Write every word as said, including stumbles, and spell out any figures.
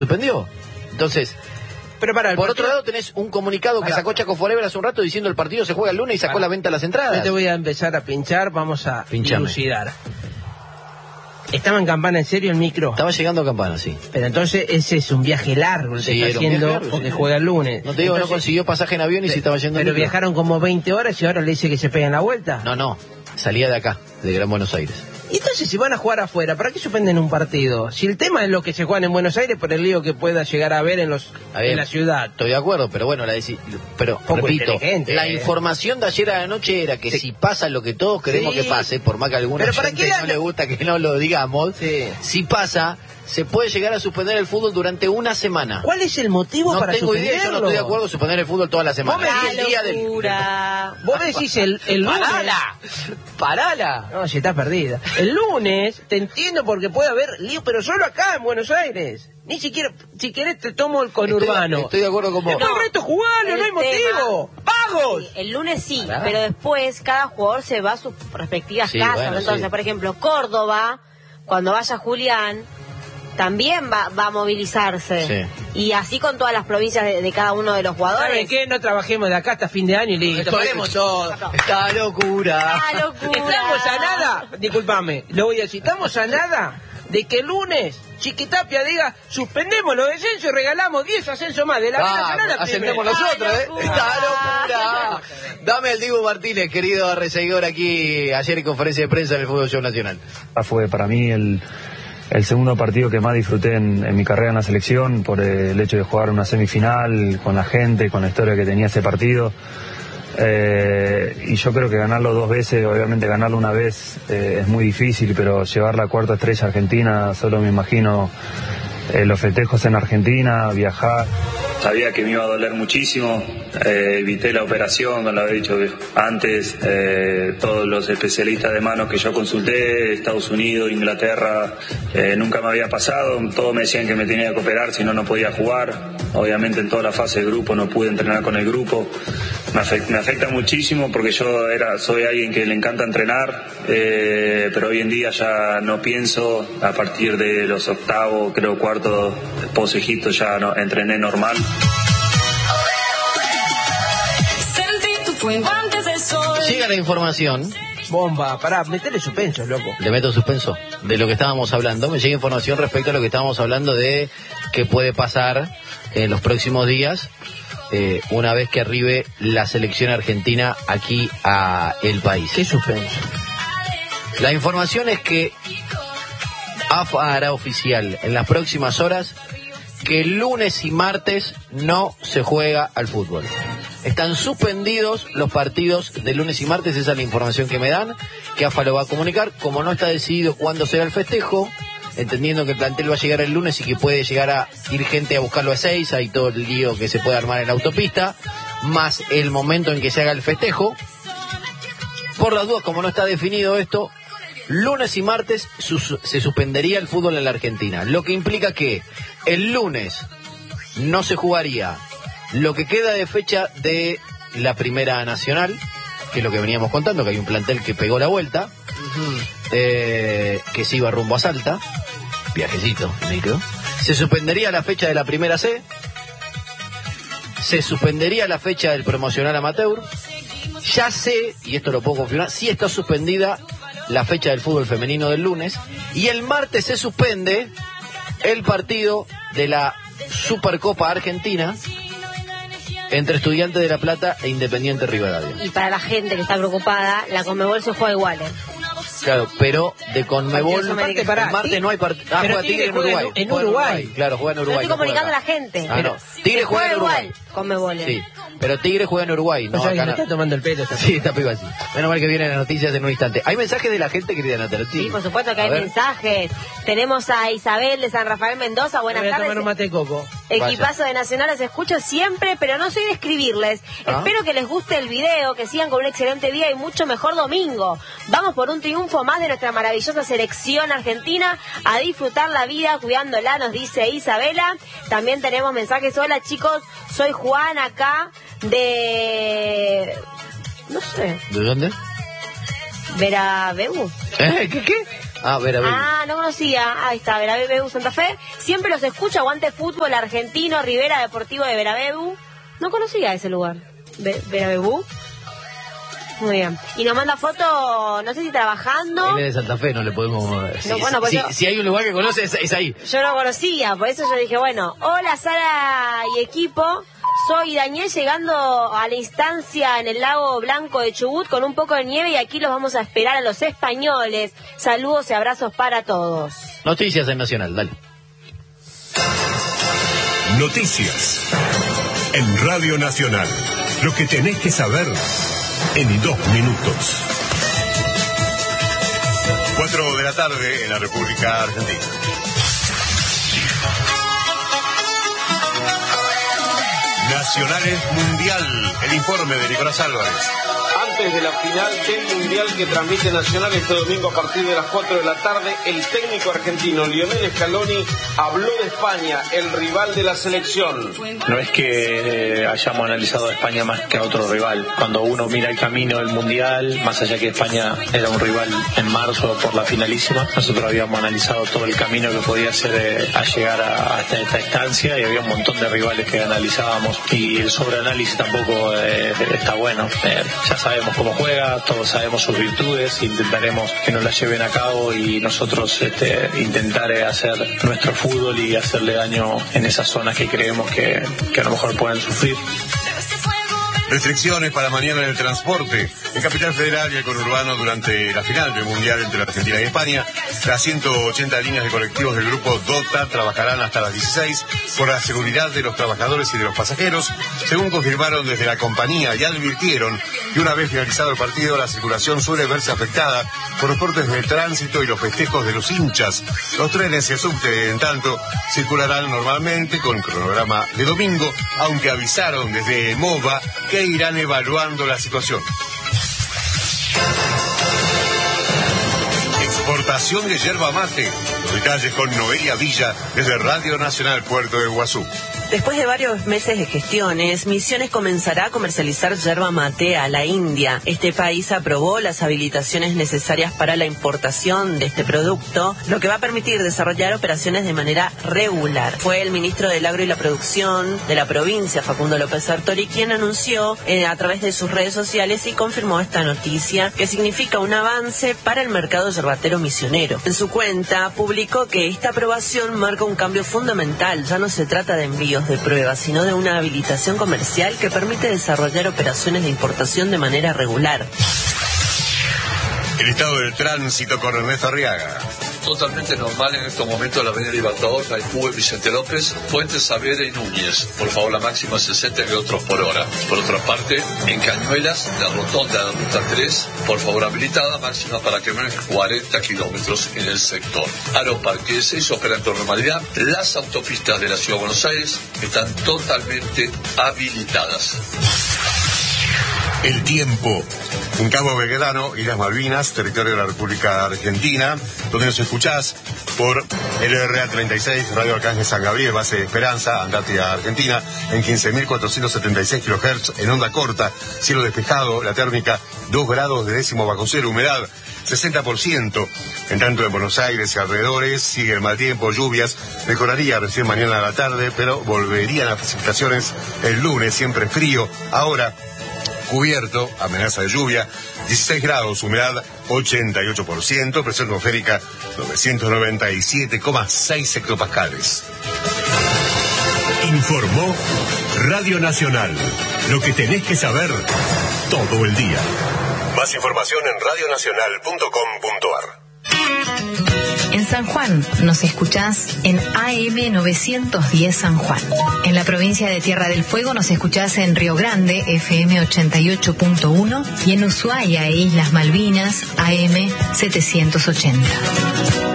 suspendió. Entonces, pero para, por partido... otro lado tenés un comunicado para. que sacó Chaco Forever hace un rato diciendo el partido se juega el lunes y sacó para. la venta a las entradas. Yo te voy a empezar a pinchar, vamos a Pinchame. dilucidar. ¿Estaba en Campana en serio el micro? Estaba llegando a Campana, sí. Pero entonces ese es un viaje largo el que sí, está haciendo largo, porque sí. juega el lunes. No te digo, entonces, no consiguió pasaje en avión y pero, se estaba yendo. Pero viajaron como veinte horas y ahora le dice que se pegan la vuelta. No, no, salía de acá, de Gran Buenos Aires. Entonces, si van a jugar afuera, ¿para qué suspenden un partido? Si el tema es lo que se juegan en Buenos Aires, por el lío que pueda llegar a ver en los ver, en la ciudad. Estoy de acuerdo, pero bueno, la deci pero Poco repito, la eh. información de ayer a la noche era que sí. si pasa lo que todos queremos sí. que pase, por más que a alguna gente no le gusta que no lo digamos, sí. si pasa, se puede llegar a suspender el fútbol durante una semana. ¿Cuál es el motivo no para tengo suspenderlo? idea, yo no estoy de acuerdo en suspender el fútbol toda la semana. Vos me el día del... Vos decís el, el lunes... ¡Parala! ¡Parala! No, si está perdida. El lunes, te entiendo porque puede haber lío, pero solo acá en Buenos Aires. Ni siquiera, si querés te tomo el conurbano. Estoy, estoy de acuerdo con vos. No, el resto jugalo, no hay motivo. ¡Vagos! Sí, el lunes sí, ¿Pará? pero después cada jugador se va a sus respectivas sí, casas. Bueno, Entonces, sí. por ejemplo, Córdoba, cuando vaya Julián... también va, va a movilizarse. Sí. Y así con todas las provincias de, de cada uno de los jugadores. ¿Saben qué? No trabajemos de acá hasta fin de año y listo. Paremos todo. Esta locura. Esta locura. Estamos a nada, discúlpame, lo voy a decir, estamos a nada de que el lunes Chiquitapia diga, suspendemos los descensos y regalamos diez ascensos más de la ah, Nacional a ascendemos nosotros, ¿eh? ¡Esta locura! Dame el Dibu Martínez, querido reseguidor aquí ayer en conferencia de prensa en el Fútbol Show Nacional. Fue para mí el... el segundo partido que más disfruté en, en mi carrera en la selección por el hecho de jugar una semifinal con la gente, con la historia que tenía ese partido. Eh, y yo creo que ganarlo dos veces, obviamente ganarlo una vez eh, es muy difícil, pero llevar la cuarta estrella a Argentina, solo me imagino eh, los festejos en Argentina, viajar. Sabía que me iba a doler muchísimo, eh, evité la operación, como lo había dicho antes, eh, todos los especialistas de manos que yo consulté, Estados Unidos, Inglaterra, eh, nunca me había pasado, todos me decían que me tenía que operar, si no, no podía jugar. Obviamente en toda la fase de grupo no pude entrenar con el grupo, me afecta, me afecta muchísimo porque yo era, soy alguien que le encanta entrenar, eh, pero hoy en día ya no pienso, a partir de los octavos, creo cuartos, post Egipto ya no, entrené normal. Llega la información. Bomba, pará, metele suspenso, loco. Le meto suspenso de lo que estábamos hablando. Me llega información respecto a lo que estábamos hablando de qué puede pasar en los próximos días eh, una vez que arribe la selección argentina aquí a el país. ¿Qué suspenso? La información es que A F A hará oficial en las próximas horas que lunes y martes no se juega al fútbol. Están suspendidos los partidos de lunes y martes, esa es la información que me dan, que A F A lo va a comunicar. Como no está decidido cuándo será el festejo, entendiendo que el plantel va a llegar el lunes y que puede llegar a ir gente a buscarlo a seis, hay todo el lío que se puede armar en la autopista, más el momento en que se haga el festejo. Por las dudas, como no está definido esto, lunes y martes sus, se suspendería el fútbol en la Argentina, lo que implica que el lunes no se jugaría lo que queda de fecha de la Primera Nacional, que es lo que veníamos contando, que hay un plantel que pegó la vuelta, uh-huh. eh, que se iba rumbo a Salta, viajecito, micro. Se suspendería la fecha de la Primera C, se suspendería la fecha del promocional amateur, ya sé, y esto lo puedo confirmar, sí está suspendida la fecha del fútbol femenino del lunes, y el martes se suspende el partido de la Supercopa Argentina entre Estudiantes de La Plata e Independiente Rivadavia. Y para la gente que está preocupada, la Conmebol se juega igual, ¿eh? Claro, pero de Conmebol, aparte, pará, el martes no hay partido. Ah, juega Tigre en Uruguay. En, en Uruguay. Claro, juega en Uruguay. Yo estoy comunicando a la gente. Ah, no. Tigre juega, juega en Uruguay. Igual, Conmebol. Sí, pero Tigre juega en Uruguay. No, o sea, acá que no. Está tomando el pelo. Está sí, está piba así. Menos mal que vienen las noticias en un instante. ¿Hay mensajes de la gente, querida Natalia? Sí, por supuesto que hay mensajes. Tenemos a Isabel de San Rafael Mendoza. Buenas tardes. Tomar un mate coco. Equipazo de Nacional, los escucho siempre, pero no soy de escribirles. ¿Ah? Espero que les guste el video, que sigan con un excelente día y mucho mejor domingo. Vamos por un triunfo más de nuestra maravillosa selección argentina, a disfrutar la vida cuidándola, nos dice Isabela. También tenemos mensajes. Hola chicos, soy Juan acá de... no sé. ¿De dónde? Verabeu. ¿Eh? ¿Qué? ¿Qué? Ah, Vera Bebu. Ah, no conocía. Ahí está, Vera Bebu Santa Fe. Siempre los escucho, aguante fútbol argentino, Rivera Deportivo de Vera Bebu. No conocía ese lugar. Be Vera Bebu. Muy bien. Y nos manda foto, no sé si trabajando. Él es de Santa Fe, no le podemos... No, bueno, pues si, yo... si hay un lugar que conoce, es, es ahí. Yo no conocía, por eso yo dije, bueno, hola Sara y equipo. Soy Daniel, llegando a la instancia en el lago Blanco de Chubut con un poco de nieve y aquí los vamos a esperar a los españoles. Saludos y abrazos para todos. Noticias en Nacional, dale. Noticias en Radio Nacional. Lo que tenés que saber en dos minutos. Cuatro de la tarde en la República Argentina. Nacionales Mundial, el informe de Nicolás Álvarez. Antes de la final del Mundial que transmite Nacional este domingo a partir de las cuatro de la tarde, el técnico argentino Lionel Scaloni habló de España, el rival de la selección. No es que eh, hayamos analizado a España más que a otro rival. Cuando uno mira el camino del Mundial, más allá que España era un rival en marzo por la finalísima, nosotros habíamos analizado todo el camino que podía hacer eh, a llegar a, hasta esta instancia y había un montón de rivales que analizábamos y el sobreanálisis tampoco eh, está bueno. Eh, ya sabemos cómo juega, todos sabemos sus virtudes, intentaremos que nos las lleven a cabo y nosotros este, intentar hacer nuestro fútbol y hacerle daño en esas zonas que creemos que, que a lo mejor pueden sufrir. Restricciones para mañana en el transporte. En Capital Federal y el conurbano durante la final del Mundial entre Argentina y España. Las ciento ochenta líneas de colectivos del grupo DOTA trabajarán hasta las dieciséis por la seguridad de los trabajadores y de los pasajeros, según confirmaron desde la compañía y advirtieron que una vez finalizado el partido la circulación suele verse afectada por los cortes de tránsito y los festejos de los hinchas. Los trenes y el subte, en tanto, circularán normalmente con cronograma de domingo, aunque avisaron desde MOVA que irán evaluando la situación. Exportación de yerba mate. Los detalles con Noelia Villa desde Radio Nacional Puerto de Iguazú. Después de varios meses de gestiones, Misiones comenzará a comercializar yerba mate a la India. Este país aprobó las habilitaciones necesarias para la importación de este producto, lo que va a permitir desarrollar operaciones de manera regular. Fue el ministro del Agro y la Producción de la provincia, Facundo López Sartori, quien anunció eh, a través de sus redes sociales y confirmó esta noticia, que significa un avance para el mercado yerbatero misionero. En su cuenta publicó que esta aprobación marca un cambio fundamental. Ya no se trata de envíos de pruebas, sino de una habilitación comercial que permite desarrollar operaciones de importación de manera regular. El estado del tránsito con Ernesto Arriaga. Totalmente normal en estos momentos la avenida Libertador, Maipú, Vicente López, Fuentes, Saavedra y Núñez. Por favor, la máxima sesenta kilómetros por hora. Por otra parte, en Cañuelas, la rotonda de la ruta tres, por favor habilitada, máxima para que menos cuarenta kilómetros en el sector. Aeroparque seis opera en normalidad. Las autopistas de la Ciudad de Buenos Aires están totalmente habilitadas. El tiempo. En Cabo Belgrano, Islas Malvinas, territorio de la República Argentina, donde nos escuchás por el R A treinta y seis, Radio Arcángel San Gabriel, base de Esperanza, Andatia, Argentina, en quince mil cuatrocientos setenta y seis kilohertz, en onda corta, cielo despejado, la térmica dos grados de décimo bajo cero, humedad sesenta por ciento. En tanto en Buenos Aires y alrededores sigue el mal tiempo, lluvias, mejoraría recién mañana a la tarde, pero volverían las precipitaciones el lunes, siempre frío. Ahora, cubierto, amenaza de lluvia, dieciséis grados, humedad ochenta y ocho por ciento, presión atmosférica novecientos noventa y siete coma seis hectopascales. Informó Radio Nacional. Lo que tenés que saber todo el día. Más información en radio nacional punto com punto a r. En San Juan nos escuchás en A M novecientos diez San Juan. En la provincia de Tierra del Fuego nos escuchás en Río Grande, F M ochenta y ocho punto uno, y en Ushuaia e Islas Malvinas, A M setecientos ochenta.